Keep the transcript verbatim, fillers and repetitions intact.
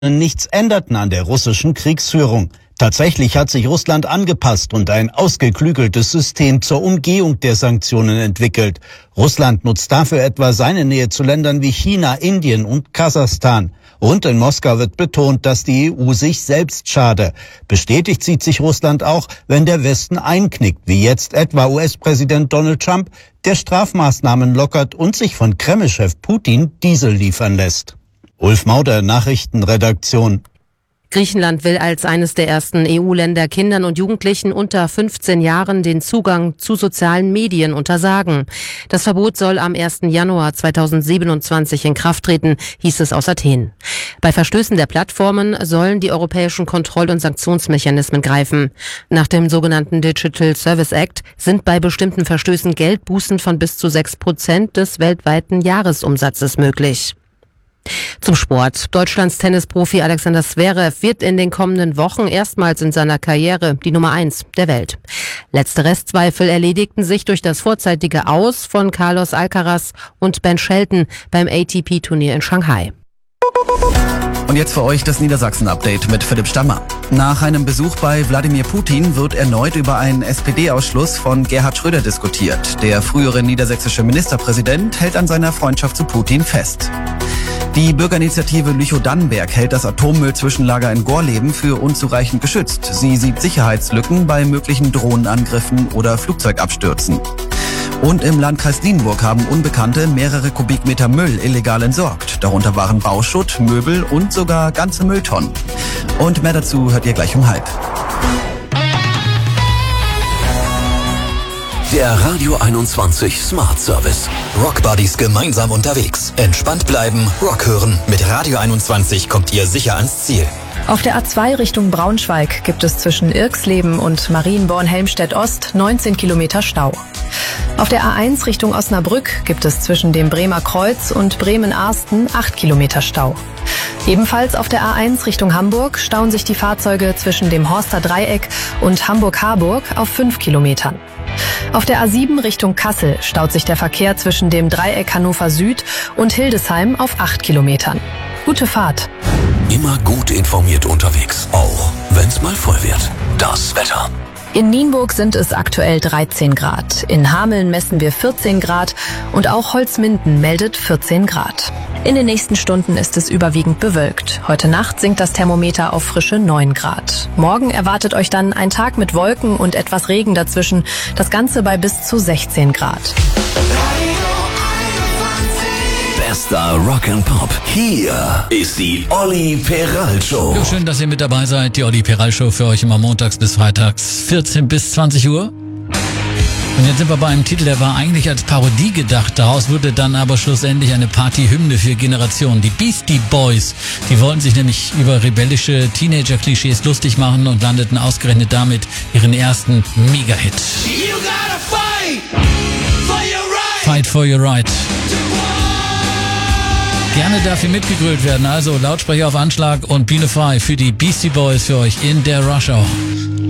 nichts änderten an der russischen Kriegsführung. Tatsächlich hat sich Russland angepasst und ein ausgeklügeltes System zur Umgehung der Sanktionen entwickelt. Russland nutzt dafür etwa seine Nähe zu Ländern wie China, Indien und Kasachstan. Und in Moskau wird betont, dass die E U sich selbst schade. Bestätigt sieht sich Russland auch, wenn der Westen einknickt, wie jetzt etwa U S-Präsident Donald Trump, der Strafmaßnahmen lockert und sich von Kreml-Chef Putin Diesel liefern lässt. Ulf Mauder, Nachrichtenredaktion. Griechenland will als eines der ersten E U-Länder Kindern und Jugendlichen unter fünfzehn Jahren den Zugang zu sozialen Medien untersagen. Das Verbot soll am ersten Januar zweitausendsiebenundzwanzig in Kraft treten, hieß es aus Athen. Bei Verstößen der Plattformen sollen die europäischen Kontroll- und Sanktionsmechanismen greifen. Nach dem sogenannten Digital Service Act sind bei bestimmten Verstößen Geldbußen von bis zu sechs Prozent des weltweiten Jahresumsatzes möglich. Zum Sport. Deutschlands Tennisprofi Alexander Zverev wird in den kommenden Wochen erstmals in seiner Karriere die Nummer eins der Welt. Letzte Restzweifel erledigten sich durch das vorzeitige Aus von Carlos Alcaraz und Ben Shelton beim A T P-Turnier in Shanghai. Und jetzt für euch das Niedersachsen-Update mit Philipp Stammer. Nach einem Besuch bei Wladimir Putin wird erneut über einen S P D-Ausschluss von Gerhard Schröder diskutiert. Der frühere niedersächsische Ministerpräsident hält an seiner Freundschaft zu Putin fest. Die Bürgerinitiative Lüchow-Dannenberg hält das Atommüll-Zwischenlager in Gorleben für unzureichend geschützt. Sie sieht Sicherheitslücken bei möglichen Drohnenangriffen oder Flugzeugabstürzen. Und im Landkreis Nienburg haben Unbekannte mehrere Kubikmeter Müll illegal entsorgt. Darunter waren Bauschutt, Möbel und sogar ganze Mülltonnen. Und mehr dazu hört ihr gleich um halb. Der Radio einundzwanzig Smart Service. Rock Buddies gemeinsam unterwegs. Entspannt bleiben, Rock hören. Mit Radio einundzwanzig kommt ihr sicher ans Ziel. Auf der A zwei Richtung Braunschweig gibt es zwischen Irxleben und Marienborn-Helmstedt-Ost neunzehn Kilometer Stau. Auf der A eins Richtung Osnabrück gibt es zwischen dem Bremer Kreuz und Bremen-Arsten acht Kilometer Stau. Ebenfalls auf der A eins Richtung Hamburg stauen sich die Fahrzeuge zwischen dem Horster Dreieck und Hamburg-Harburg auf fünf Kilometern. Auf der A sieben Richtung Kassel staut sich der Verkehr zwischen dem Dreieck Hannover Süd und Hildesheim auf acht Kilometern. Gute Fahrt. Immer gut informiert unterwegs, auch wenn's mal voll wird. Das Wetter. In Nienburg sind es aktuell dreizehn Grad. In Hameln messen wir vierzehn Grad und auch Holzminden meldet vierzehn Grad. In den nächsten Stunden ist es überwiegend bewölkt. Heute Nacht sinkt das Thermometer auf frische neun Grad. Morgen erwartet euch dann ein Tag mit Wolken und etwas Regen dazwischen. Das Ganze bei bis zu sechzehn Grad. Bester Rock and Pop. Hier ist die Olli Peral Show. Jo, schön, dass ihr mit dabei seid. Die Olli Peral Show für euch immer montags bis freitags vierzehn bis zwanzig Uhr. Und jetzt sind wir bei einem Titel, der war eigentlich als Parodie gedacht. Daraus wurde dann aber schlussendlich eine Partyhymne für Generationen. Die Beastie Boys, die wollten sich nämlich über rebellische Teenager-Klischees lustig machen und landeten ausgerechnet damit ihren ersten Mega-Hit. You gotta fight for your right. Fight for your right. Gerne dafür mitgegrölt werden. Also Lautsprecher auf Anschlag und Bühne frei für die Beastie Boys für euch in der Rush Hour.